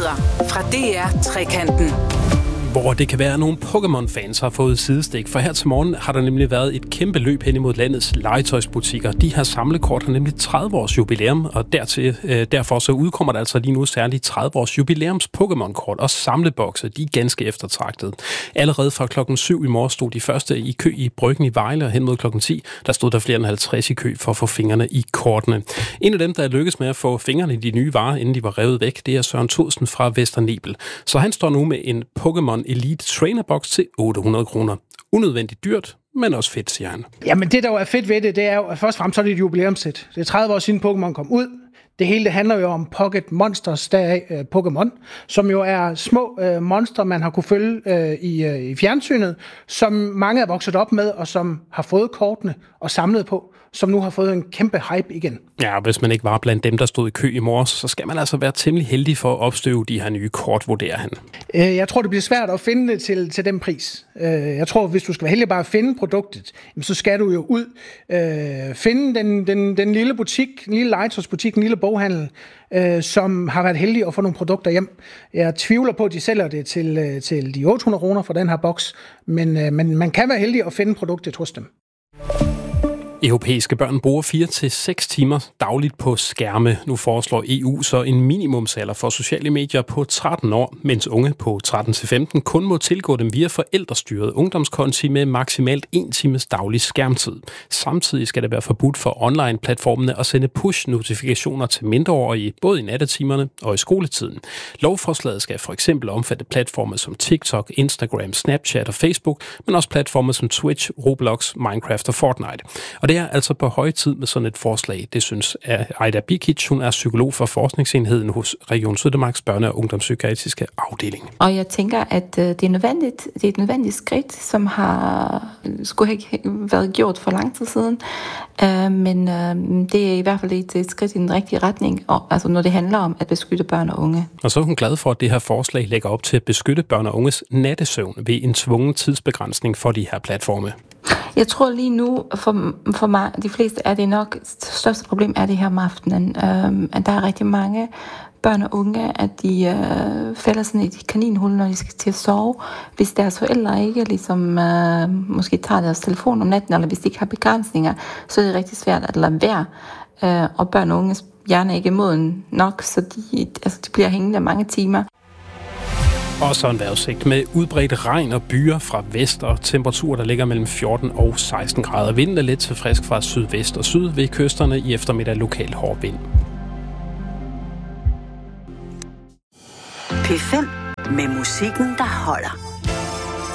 Nyheder fra DR Trekanten. Hvor det kan være, at nogle Pokémon-fans har fået sidestik, for her til morgen har der nemlig været et kæmpe løb hen imod landets legetøjsbutikker. De her samlekort har nemlig 30 års jubilæum, og derfor så udkommer der altså lige nu særligt 30 års jubilæums Pokémon-kort og samlebokse. De er ganske eftertragtede. Allerede fra klokken 7 i morges stod de første i kø i Bryggen i Vejle, og hen mod klokken 10, der stod der flere end 50 i kø for at få fingrene i kortene. En af dem, der er lykkes med at få fingrene i de nye varer, inden de var revet væk, det er Søren Thorsen fra Vesternebel. Så han står nu med en Pokémon Elite Trainer-box til 800 kroner. Unødvendigt dyrt, men også fedt, siger han. Jamen det, der jo er fedt ved det, det er jo, at først og fremmest så er det et jubilæumssæt. Det er 30 år siden Pokémon kom ud. Det hele det handler jo om Pocket Monsters, deraf Pokémon, som jo er små monstre, man har kunne følge i fjernsynet, som mange er vokset op med, og som har fået kortene og samlet på, som nu har fået en kæmpe hype igen. Ja, hvis man ikke var blandt dem, der stod i kø i morges, så skal man altså være temmelig heldig for at opstøve de her nye kort, vurderer han. Jeg tror, det bliver svært at finde det til den pris. Jeg tror, hvis du skal være heldig bare at finde produktet, så skal du jo ud, finde den lille butik, den lille legetøjsbutik, den lille boghandel, som har været heldig at få nogle produkter hjem. Jeg tvivler på, at de sælger det til de 800 kroner for den her boks, men man kan være heldig at finde produktet hos dem. Europæiske børn bruger 4-6 timer dagligt på skærme. Nu foreslår EU så en minimumsalder for sociale medier på 13 år, mens unge på 13-15 kun må tilgå dem via forældrestyret ungdomskonti med maksimalt 1 times daglig skærmtid. Samtidig skal det være forbudt for online-platformene at sende push-notifikationer til mindreårige, både i nattetimerne og i skoletiden. Lovforslaget skal for eksempel omfatte platforme som TikTok, Instagram, Snapchat og Facebook, men også platforme som Twitch, Roblox, Minecraft og Fortnite. Og det er altså på høje tid med sådan et forslag. Det synes Aida Bikic, hun er psykolog for forskningsenheden hos Region Syddanmarks børne- og ungdomspsykiatriske afdeling. Og jeg tænker, at det er nødvendigt. Det er et nødvendigt skridt, som skulle have været gjort for lang tid siden. Men det er i hvert fald et skridt i den rigtige retning, altså når det handler om at beskytte børn og unge. Og så er hun glad for, at det her forslag lægger op til at beskytte børn og unges nattesøvn ved en tvungen tidsbegrænsning for de her platforme. Jeg tror lige nu, for mig, de fleste er det nok, det største problem er det her om aftenen. At der er rigtig mange børn og unge, at de falder sådan i et kaninhul, når de skal til at sove. Hvis deres forældre ikke ligesom, måske tager deres telefon om natten, eller hvis de ikke har begrænsninger, så er det rigtig svært at lade være. Og børn og unges hjerne er ikke moden nok, så de bliver hængende mange timer. Og så en vejrudsigt med udbredt regn og byer fra vest og temperaturer, der ligger mellem 14 og 16 grader. Vinden er lidt til frisk fra sydvest og syd ved kysterne, i eftermiddag lokal hård vind. P5 med musikken, der holder.